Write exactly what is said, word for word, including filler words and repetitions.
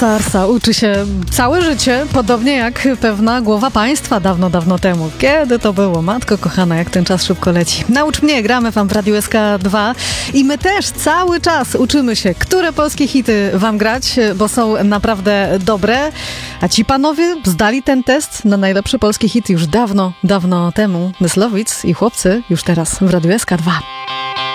Arsa Arsa uczy się całe życie, podobnie jak pewna głowa państwa dawno, dawno temu. Kiedy to było? Matko kochana, jak ten czas szybko leci. Naucz mnie, gramy wam w Radiu S K dwa i my też cały czas uczymy się, które polskie hity wam grać, bo są naprawdę dobre. A ci panowie zdali ten test na najlepszy polski hit już dawno, dawno temu. Myslowic i chłopcy już teraz w Radiu S K dwa.